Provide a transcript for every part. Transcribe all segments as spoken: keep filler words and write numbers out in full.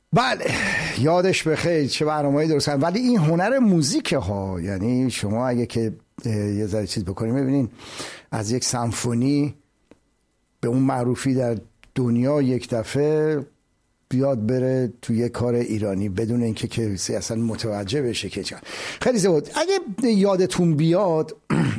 بله یادش بخیر، چه برنامه‌ای درست کردن. ولی این هنر موزیک ها، یعنی شما اگه که یه ذره چیز بکنیم ببینین از یک سمفونی به اون معروفی در دنیا یک دفعه بیاد بره توی یک کار ایرانی بدون اینکه کسی اصلا متوجه بشه که چه. خیلی زود. اگه یادتون بیاد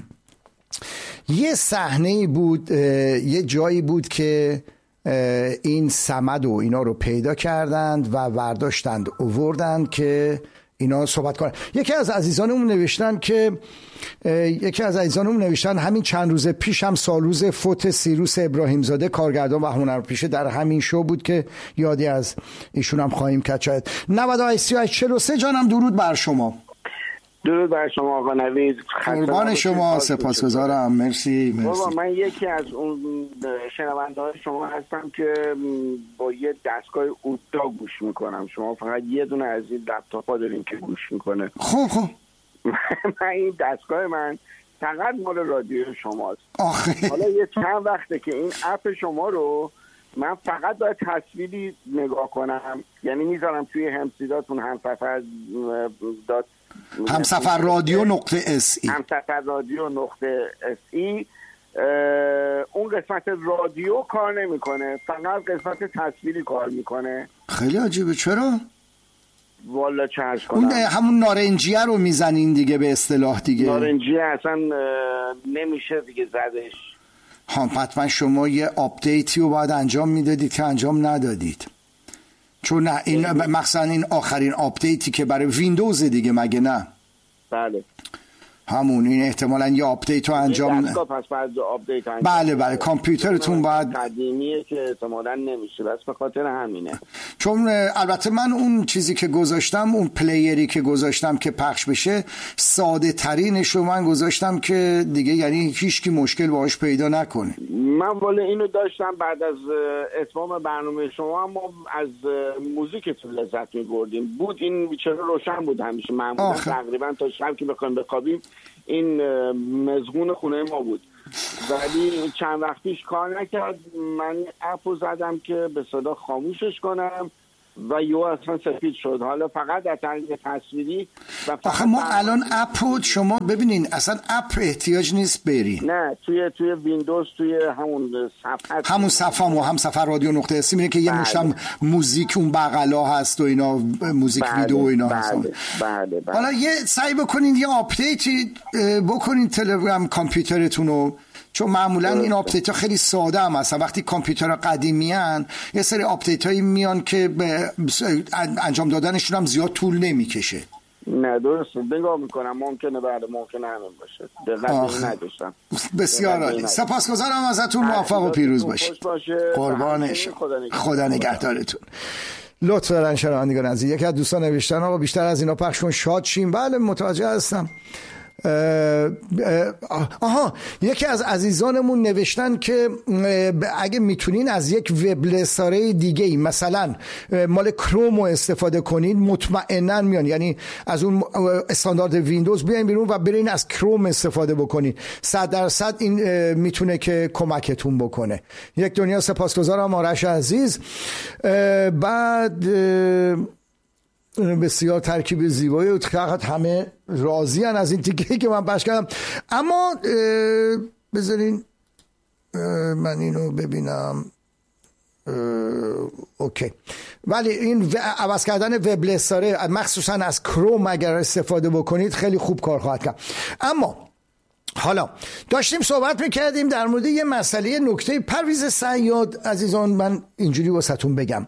یه صحنه‌ای بود، یه جایی بود که این صمد و اینا رو پیدا کردند و برداشتند آوردند که اینا صحبت کنن. یکی از عزیزانمون نوشتن که یکی از عزیزانمون نوشتن همین چند روز پیش هم سالروز فوت سیروس ابراهیم زاده کارگردان و هنرپیشه در همین شو بود که یادی از ایشون هم خواهیم کرد. شاید نود و هشت سی و هشت چهل و سه. جانم درود بر شما. درود بر شما آقا نوید. قربان شما، سپاسگزارم. مرسی مرسی. بابا من یکی از اون شنونده های شما هستم که با یه دستگاه اوتا گوش میکنم. شما فقط یه دونه از این لپتاپ ها دارین که گوش میکنه. خوب خوب. من این دستگاه من فقط مال رادیو شماست. آخه حالا یه چند وقته که این اپ شما رو من فقط باید تصویری نگاه کنم، یعنی میذارم توی همسیداتون همسفر دات همسفر رادیو نقطه اس ای همسفر رادیو نقطه اس ای اون قسمت رادیو کار نمیکنه، فقط قسمت تصویری کار میکنه. خیلی عجیبه. چرا؟ والا چه عرض کنم، اون همون نارنجیه رو میزنین دیگه به اصطلاح دیگه. نارنجیه اصلا نمیشه دیگه زدش. ها حتما شما یه آپدیتی رو باید انجام میدادید که انجام ندادید، چون نه این مخصوصا این آخرین آپدیتی که برای ویندوز دیگه مگه نه؟ بله همون این احتمالاً یه آپدیت رو انجام نه. پس بعد آپدیت انجام بله بله کامپیوترتون باید قدیمیه که احتمالاً نمیشه، بس به خاطر همینه. چون البته من اون چیزی که گذاشتم، اون پلیری که گذاشتم که پخش بشه، ساده ترینش رو من گذاشتم که دیگه یعنی هیچکی مشکل باهاش پیدا نکنه. من والا اینو داشتم بعد از اتمام برنامه شما ما از موزیکتون لذت می‌بردیم. بود این چرا روشن بود همیشه، معمولا تقریبا تا شب که بخوایم بخوابیم این مزغون خونه ما بود، ولی چند وقت پیش کار نکرد. من اپو زدم که به صدا خاموشش کنم و یو اصلا سفید شد. حالا فقط در طریق تصویری و آخه ما الان اپو شما ببینین اصلا اپ احتیاج نیست بری، نه توی توی ویندوز توی همون صفحه همون صفحه مو هم سفر رادیو نقطه اس میره که یه بله. مشتم موزیک اون بغلا هست و اینا موزیک بله. ویدیو و اینا بله. هست. بله. بله. بله. حالا یه سعی بکنین یه آپدیتی بکنین تلگرام کامپیوترتون رو، چون معمولا این آپدیت ها خیلی ساده هم هستن. وقتی کامپیوترها قدیمی ان یه سری آپدیت هایی میان که به انجام دادنشون هم زیاد طول نمیکشه. نه درسته، نگاه میکنم ممکنه بعد ممکنه همین باشه. دقیقاً نداشتم. بسیار عالی، سپاسگزارم ازتون. موفق و پیروز باشید. قربانش. خدا نگهدارتون. لطف دارن شنوندگان عزیز. یکی از دوستان نوشتن آقا بیشتر از اینا پخش کن شاد شیم. بله متوجه هستم. آها یکی از عزیزانمون نوشتن که اگه میتونین از یک وبلساره دیگه مثلا مال کروم رو استفاده کنین مطمئنا میان، یعنی از اون استاندارد ویندوز بیاین بیرون و برین از کروم استفاده بکنین. صد درصد این میتونه که کمکتون بکنه. یک دنیا. سپاسگزارم آرش عزیز. بعد بسیار ترکیب زیبایی و فقط همه راضی هن از این تیکه‌ای که من پخش کردم. اما بذارین من اینو ببینم. اوکی. ولی این عوض کردن وبلساره مخصوصا از کروم اگر استفاده بکنید خیلی خوب کار خواهد کرد. اما حالا داشتیم صحبت میکردیم در مورد یه مسئله نکته. پرویز صیاد عزیزان، من اینجوری واسهتون بگم،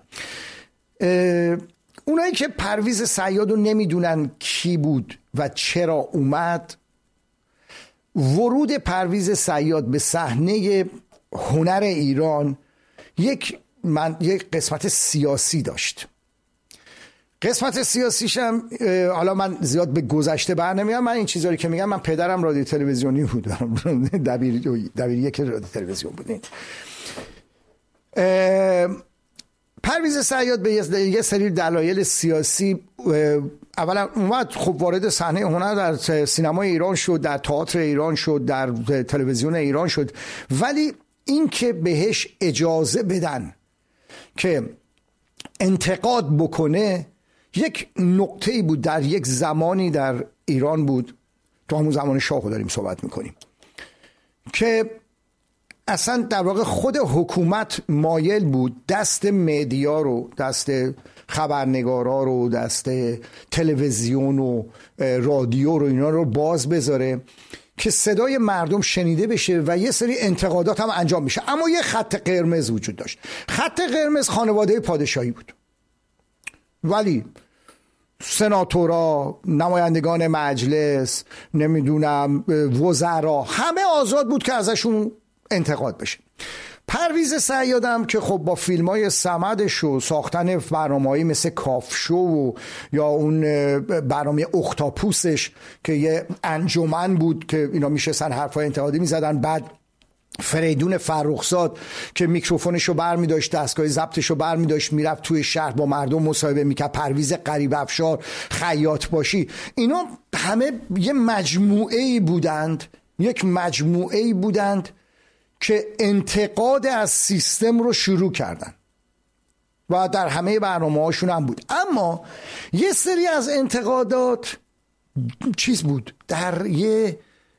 اونایی که پرویز صیاد رو نمیدونن کی بود و چرا اومد، ورود پرویز صیاد به صحنه هنر ایران یک من یک قسمت سیاسی داشت. قسمت سیاسیش هم حالا من زیاد به گذشته بر نمیام. من این چیزایی که میگم، من پدرم رادیو تلویزیونی بود، دبیر دبیر یک رادیو تلویزیون بودین. پرویز صیاد به یه سری دلایل سیاسی اولا اومد، خب وارد صحنه هنر در سینمای ایران شد، در تئاتر ایران شد، در تلویزیون ایران شد، ولی این که بهش اجازه بدن که انتقاد بکنه یک نقطه‌ای بود در یک زمانی در ایران بود، تو همون زمان شاه داریم صحبت میکنیم، که اصلا در واقع خود حکومت مایل بود دست مدیا رو، دست خبرنگارا رو، دست تلویزیون و رادیو رو، اینا رو باز بذاره که صدای مردم شنیده بشه و یه سری انتقادات هم انجام میشه. اما یه خط قرمز وجود داشت. خط قرمز خانواده پادشاهی بود، ولی سناتورا، نمایندگان مجلس، نمیدونم وزرا، همه آزاد بود که ازشون انتقاد بشه. پرویز صیادم که خب با فیلمای صمدش و ساختن برنامه‌ای مثل کافشو و یا اون برنامه اختاپوسش که یه انجمن بود که اینا میشستن حرفای انتقادی میزدن، بعد فریدون فرخزاد که میکروفونشو برمی داشت، دستگاه ضبطشو برمی داشت، میرفت توی شهر با مردم مصاحبه میکرد، پرویز غریب افشار، خیاط باشی، اینا همه یه مجموعه‌ای بودند، یک مجموعه‌ای بودند که انتقاد از سیستم رو شروع کردن و در همه برنامه هاشون هم بود. اما یه سری از انتقادات چیز بود، در یه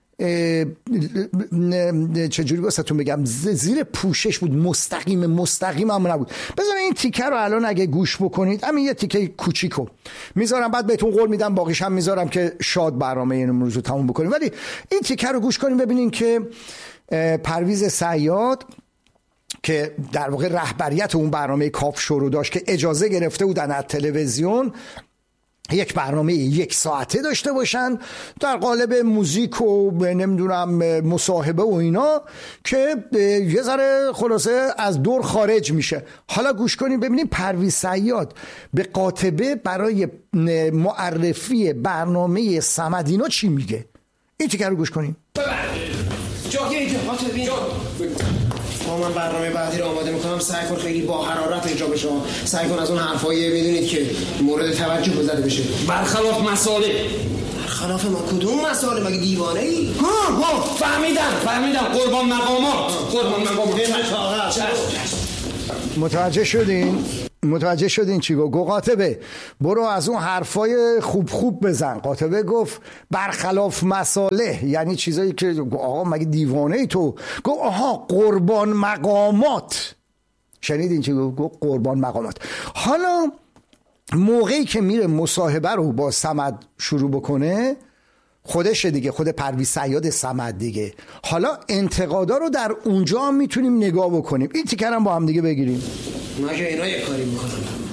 چجوری واسهتون بگم، زیر پوشش بود، مستقیم مستقیم هم نبود. بذار این تیکه رو الان اگه گوش بکنید، همین یه تیکه کوچیکو میذارم، بعد بهتون قول میدم باقیش هم میذارم که شاد برنامه این امروز رو تموم بکنیم، ولی این تیکه رو گوش کنیم ببینین که پرویز صیاد که در واقع رهبریت اون برنامه کافشو رو داشت که اجازه گرفته بودن از تلویزیون یک برنامه یک ساعته داشته باشن در قالب موزیک و نمیدونم مصاحبه و اینا، که یه ذره خلاصه از دور خارج میشه. حالا گوش کنیم ببینیم پرویز صیاد به قاطبه برای معرفی برنامه صمدینا چی میگه. این تیکه رو گوش کنیم. جاگه اینجا قاطبه با من برنامه بعدی رو آماده میکنم، سعی کن خیلی با حرارت اجرا بشه، سعی کن از اون حرفایی بدونید که مورد توجه بزده بشه. برخلاف مسائل. برخلاف ما کدوم مسائل؟ مگه دیوانه ای؟ ها ها فهمیدم فهمیدم قربان مقامات. قربان مقامات. متوجه شدین؟ متوجه شدین چی گفت؟ گفت قاطبه برو از اون حرفای خوب خوب بزن. قاطبه گفت برخلاف مساله، یعنی چیزایی که آقا مگه دیوانه ای تو؟ گفت آها قربان مقامات. شنیدین چی گفت؟ گفت قربان مقامات. حالا موقعی که میره مصاحبه رو با صمد شروع بکنه، خودش دیگه، خود پرویز صیاد صمد دیگه، حالا انتقادا رو در اونجا هم میتونیم نگاه بکنیم. این تیکر هم با هم دیگه بگیریم. ما که اینا یک کاری میکنم،